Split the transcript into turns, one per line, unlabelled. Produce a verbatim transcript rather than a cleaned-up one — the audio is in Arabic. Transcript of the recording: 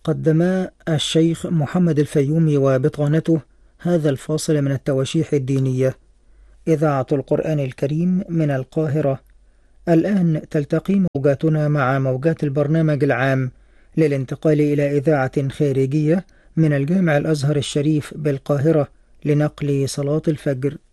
قدم الشيخ محمد الفيومي وبطانته هذا الفاصل من التواشيح الدينية. إذاعة القرآن الكريم من القاهرة. الآن تلتقي موجاتنا مع موجات البرنامج العام للانتقال إلى إذاعة خارجية من الجامع الأزهر الشريف بالقاهرة لنقل صلاة الفجر.